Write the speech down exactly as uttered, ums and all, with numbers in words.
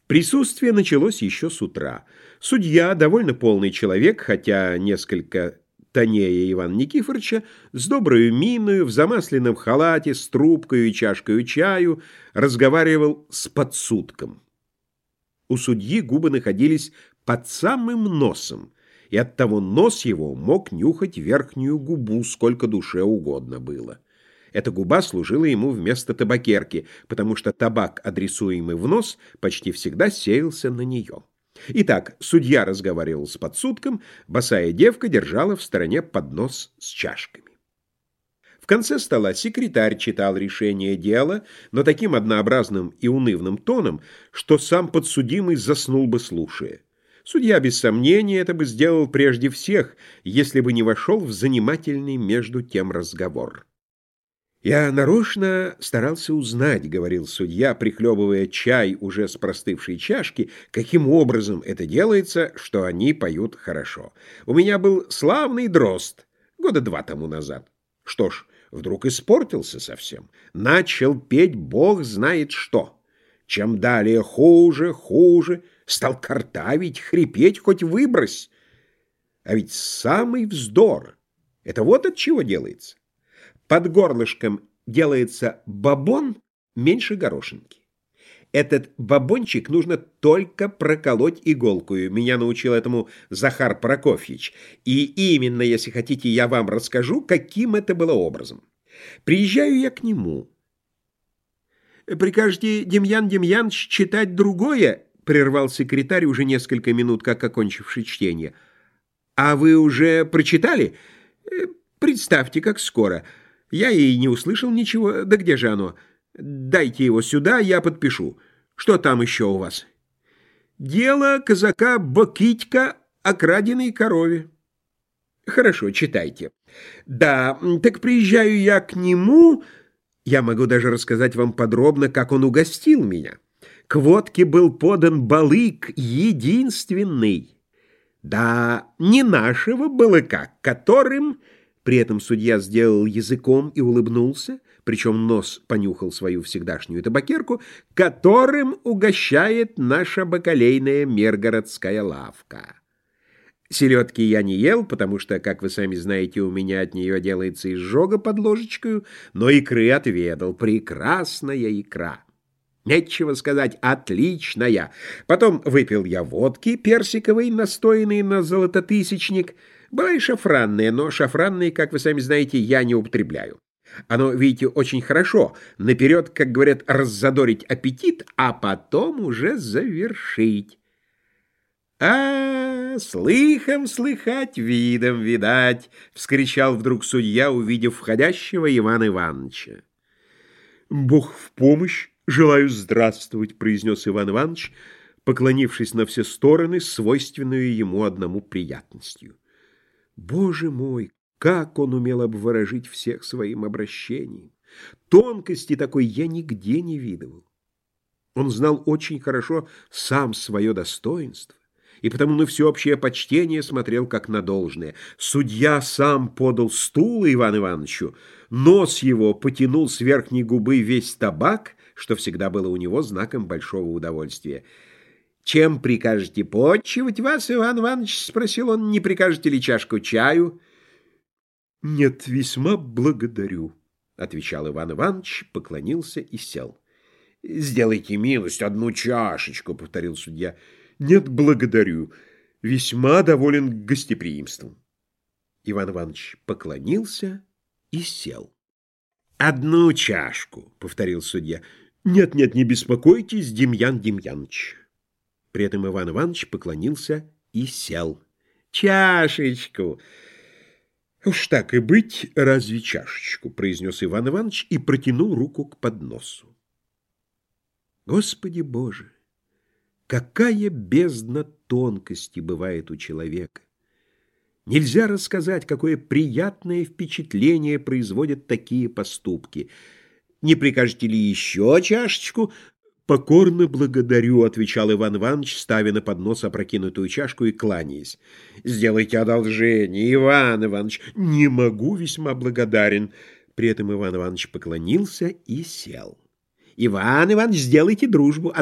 Присутствие началось еще с утра. Судья, довольно полный человек, хотя несколько тонее Ивана Никифоровича, с доброю миною, в замасленном халате, с трубкою и чашкою чаю, разговаривал с подсудком. У судьи губы находились под самым носом, и оттого нос его мог нюхать верхнюю губу, сколько душе угодно было. Эта губа служила ему вместо табакерки, потому что табак, адресуемый в нос, почти всегда сеялся на нее. Итак, судья разговаривал с подсудком, босая девка держала в стороне поднос с чашками. В конце стола секретарь читал решение дела, но таким однообразным и унывным тоном, что сам подсудимый заснул бы, слушая. Судья, без сомнения, это бы сделал прежде всех, если бы не вошел в занимательный между тем разговор. «Я нарочно старался узнать, — говорил судья, прихлебывая чай уже с простывшей чашки, — каким образом это делается, что они поют хорошо. У меня был славный дрозд года два тому назад. Что ж, вдруг испортился совсем. Начал петь бог знает что. Чем далее хуже, хуже, стал картавить, хрипеть, хоть выбрось. А ведь самый вздор — это вот от чего делается. Под горлышком делается бабон меньше горошинки. Этот бабончик нужно только проколоть иголкою. Меня научил этому Захар Прокофьевич. И именно, если хотите, я вам расскажу, каким это было образом. Приезжаю я к нему. «Прикажете, Демьян Демьяныч, читать другое?» — прервал секретарь, уже несколько минут как окончивший чтение. «А вы уже прочитали? Представьте, как скоро. Я и не услышал ничего. Да где же оно? Дайте его сюда, я подпишу. Что там еще у вас?» «Дело казака Бокитька о краденой корове». «Хорошо, читайте». «Да, так приезжаю я к нему. Я могу даже рассказать вам подробно, как он угостил меня. К водке был подан балык единственный. Да, не нашего балыка, которым...» При этом судья сделал языком и улыбнулся, причем нос понюхал свою всегдашнюю табакерку, которым угощает наша бакалейная миргородская лавка. Селедки я не ел, потому что, как вы сами знаете, у меня от нее делается изжога под ложечкою, но икры отведал. Прекрасная икра. Нечего сказать, отличная. Потом выпил я водки персиковой, настоянной на золототысячник. Была и шафранная, но шафранной, как вы сами знаете, я не употребляю. Оно, видите, очень хорошо. Наперед, как говорят, раззадорить аппетит, а потом уже завершить. «А, слыхом слыхать, видом видать!» — вскричал вдруг судья, увидев входящего Ивана Ивановича. «Бог в помощь! Желаю здравствовать!» — произнес Иван Иванович, поклонившись на все стороны, свойственную ему одному приятностью. Боже мой, как он умел обворожить всех своим обращением! Тонкости такой я нигде не видывал. Он знал очень хорошо сам свое достоинство, и потому на всеобщее почтение смотрел как на должное. Судья сам подал стул Ивану Ивановичу, нос его потянул с верхней губы весь табак, что всегда было у него знаком большого удовольствия. «Чем прикажете почивать вас, Иван Иванович?» — спросил он. «Не прикажете ли чашку чаю?» «Нет, весьма благодарю», — отвечал Иван Иванович, поклонился и сел. «Сделайте милость, одну чашечку», — повторил судья. «Нет, благодарю. Весьма доволен гостеприимством». Иван Иванович поклонился и сел. «Одну чашку», — повторил судья. «Нет-нет, не беспокойтесь, Демьян Демьяныч». При этом Иван Иванович поклонился и сел. «Чашечку!» «Уж так и быть, разве чашечку?» — произнес Иван Иванович и протянул руку к подносу. Господи Боже! Какая бездна тонкости бывает у человека! Нельзя рассказать, какое приятное впечатление производят такие поступки. «Не прикажете ли еще чашечку?» «Покорно благодарю», — отвечал Иван Иванович, ставя на поднос опрокинутую чашку и кланяясь. «Сделайте одолжение, Иван Иванович». «Не могу, весьма благодарен». При этом Иван Иванович поклонился и сел. «Иван Иванович, сделайте дружбу.